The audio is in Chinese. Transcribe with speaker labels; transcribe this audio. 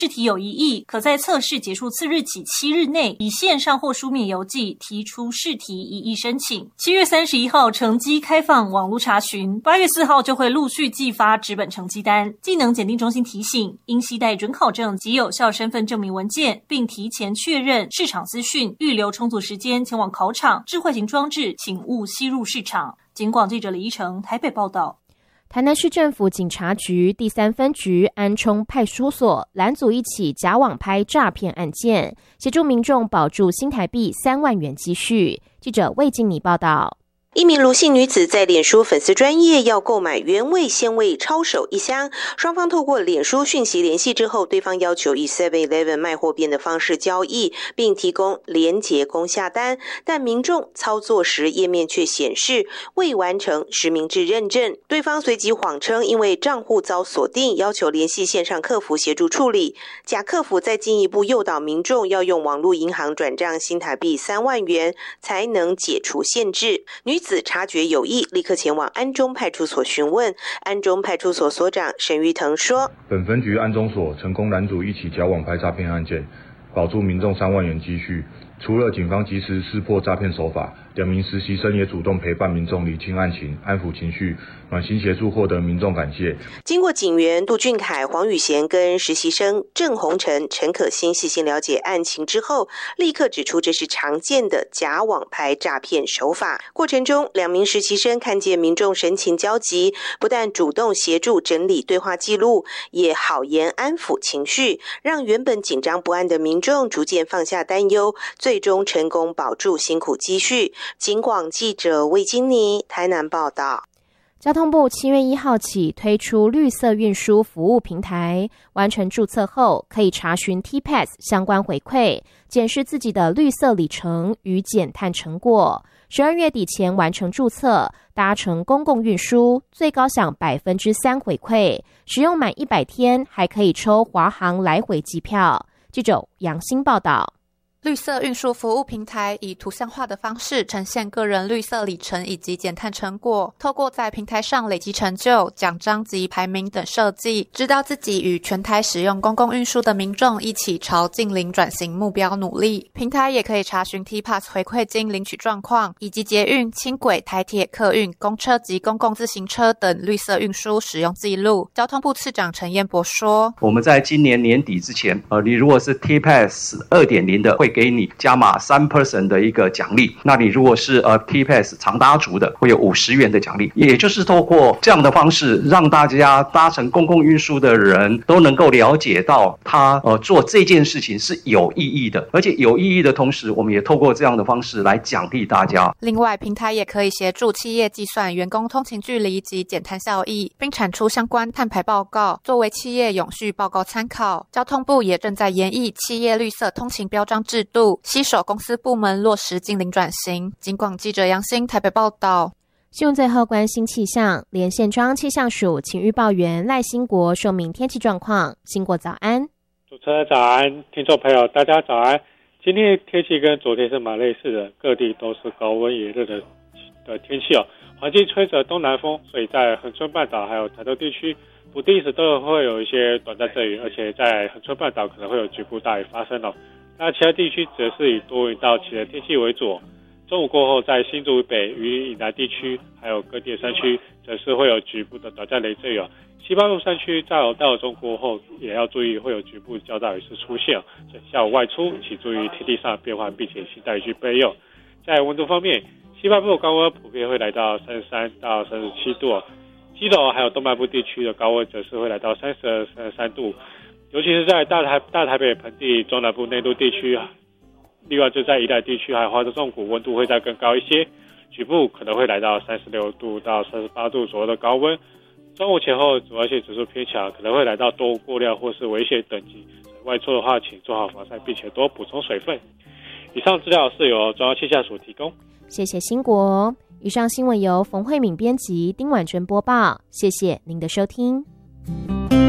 Speaker 1: 试题有异议，可在测试结束次日起7日内，以线上或书面邮寄提出试题异议申请。7月31号成绩开放网络查询，8月4号就会陆续寄发纸本成绩单。技能检定中心提醒，应携带准考证及有效身份证明文件，并提前确认市场资讯，预留充足时间前往考场。智慧型装置请勿吸入市场。警广记者李依成台北报道。
Speaker 2: 台南市政府警察局第3分局安冲派出所拦阻一起假网拍诈骗案件，协助民众保住新台币3万元积蓄。记者魏静妮报道。
Speaker 3: 一名卢姓女子在脸书粉丝专页要购买原味鲜味抄手1箱，双方透过脸书讯息联系之后，对方要求以 7-Eleven 卖货边的方式交易，并提供连结供下单，但民众操作时页面却显示未完成实名制认证，对方随即谎称因为账户遭锁定，要求联系线上客服协助处理，假客服再进一步诱导民众要用网络银行转账新台币3万元才能解除限制。女子察觉有异，立刻前往安中派出所询问。安中派出所所长沈玉腾说，
Speaker 4: 本分局安中所成功拦阻一起假网拍诈骗案件，保住民众3万元积蓄。除了警方及时识破诈骗手法，2名实习生也主动陪伴民众理清案情，安抚情绪，暖心协助获得民众感谢。
Speaker 3: 经过警员杜俊凯、黄宇贤跟实习生郑宏成、陈可欣细心了解案情之后，立刻指出这是常见的假网拍诈骗手法。过程中，2名实习生看见民众神情焦急，不但主动协助整理对话记录，也好言安抚情绪，让原本紧张不安的民众逐渐放下担忧，最终成功保住辛苦积蓄。警广记者魏金妮台南报道。
Speaker 2: 交通部7月1号起推出绿色运输服务平台，完成注册后可以查询 TPASS 相关回馈，检视自己的绿色里程与减碳成果。12月底前完成注册，搭乘公共运输最高享3%回馈，使用满100天还可以抽华航来回机票。记者杨欣报道。
Speaker 5: 绿色运输服务平台以图像化的方式呈现个人绿色里程以及减碳成果，透过在平台上累积成就、奖章及排名等设计，知道自己与全台使用公共运输的民众一起朝净零转型目标努力。平台也可以查询 TPASS 回馈金领取状况，以及捷运、轻轨、台铁、客运、公车及公共自行车等绿色运输使用记录。交通部次长陈彦博说，
Speaker 6: 我们在今年年底之前，你如果是 TPASS 2.0 的，会给你加码3% 的一个奖励，那你如果是TPASS 常搭族的，会有50元的奖励。也就是透过这样的方式，让大家搭乘公共运输的人都能够了解到他做这件事情是有意义的，而且有意义的同时，我们也透过这样的方式来奖励大家。
Speaker 5: 另外，平台也可以协助企业计算员工通勤距离及减碳效益，并产出相关碳排报告，作为企业永续报告参考。交通部也正在研议企业绿色通勤标章制度，携手公司部门落实净零转型。警广记者杨欣台北报道。
Speaker 2: 新闻最后关心气象，连线中央气象署请预报员赖兴国说明天气状况。兴国早安。
Speaker 7: 主持人早安，听众朋友大家早安。今天天气跟昨天是蛮类似的，各地都是高温炎热的天气哦。环境吹着东南风，所以在恒春半岛还有台东地区不定时都会有一些短暂阵雨，而且在恒春半岛可能会有局部大雨发生哦。那其他地区则是以多云到晴的天气为主。中午过后，在新竹以北与以南地区，还有各地的山区，则是会有局部的短暂雷阵雨。西半部山区在到中过后，也要注意会有局部较大雨势出现。下午外出，请注意天气上的变化，并且携带雨具备用。在温度方面，西半部高温普遍会来到33到37度，基隆还有东半部地区的高温则是会来到32、33度。尤其是在大台北盆地中南部内陆地区，另外就在宜兰地区还有花东纵谷，温度会再更高一些，局部可能会来到36度到38度左右的高温。中午前后紫外线指数偏强，可能会来到多过量或是危险等级。外出的话，请做好防晒，并且多补充水分。以上资料是由中央气象署提供。
Speaker 2: 谢谢兴国。以上新闻由冯慧敏编辑，丁婉珍播报。谢谢您的收听。